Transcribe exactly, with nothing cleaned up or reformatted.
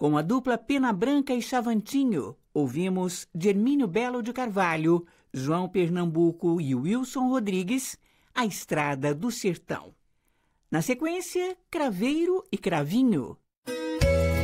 Com a dupla Pena Branca e Chavantinho, ouvimos de Hermínio Belo de Carvalho, João Pernambuco e Wilson Rodrigues, A Estrada do Sertão. Na sequência, Craveiro e Cravinho,